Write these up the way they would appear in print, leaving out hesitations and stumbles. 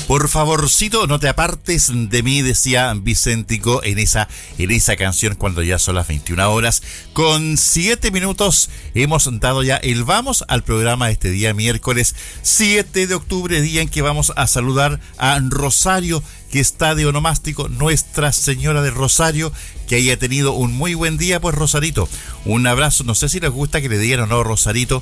Por favorcito, no te apartes de mí, decía Vicentico en esa canción cuando ya son las 21 horas. Con 7 minutos hemos dado ya el vamos al programa este día miércoles 7 de octubre, día en que vamos a saludar a Rosario, que está de onomástico, Nuestra Señora de Rosario, que haya tenido un muy buen día. Pues Rosarito, un abrazo, no sé si les gusta que le digan o no Rosarito.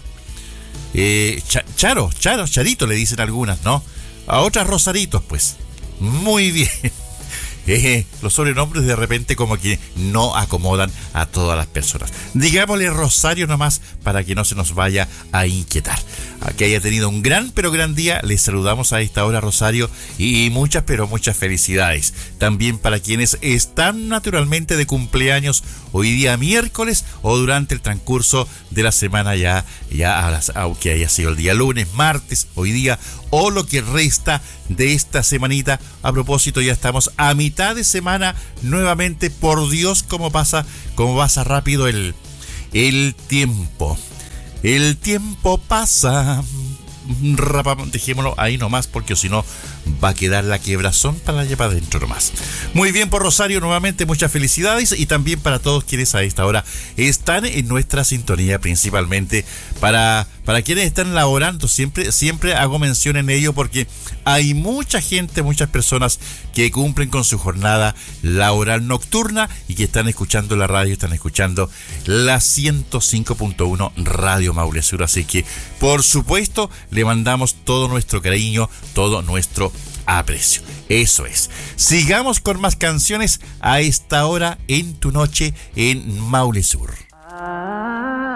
Charito le dicen algunas, ¿no? A otras Rosaritos, pues. Muy bien. Los sobrenombres de repente como que no acomodan a todas las personas. Digámosle Rosario nomás para que no se nos vaya a inquietar. A que haya tenido un gran día. Les saludamos a esta hora, Rosario, y muchas felicidades. También para quienes están naturalmente de cumpleaños hoy día miércoles o durante el transcurso de la semana aunque haya sido el día lunes, martes, hoy día o lo que resta de esta semanita. A propósito, ya estamos a mitad de semana nuevamente. Por Dios, cómo pasa rápido el tiempo. El tiempo pasa. Dejémoslo ahí nomás, porque si no va a quedar la quebrazón para allá para adentro nomás. Muy bien por Rosario, nuevamente muchas felicidades, y también para todos quienes a esta hora están en nuestra sintonía, principalmente para quienes están laborando. Siempre hago mención en ello porque hay mucha gente, muchas personas que cumplen con su jornada laboral nocturna y que están escuchando la radio, están escuchando la 105.1 Radio Maule Sur. Así que, por supuesto, le mandamos todo nuestro cariño, todo nuestro aprecio. Eso es. Sigamos con más canciones a esta hora en tu noche en Maule Sur.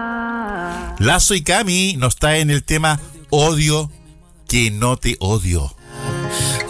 Lazo y Cami nos traen el tema Odio que no te odio.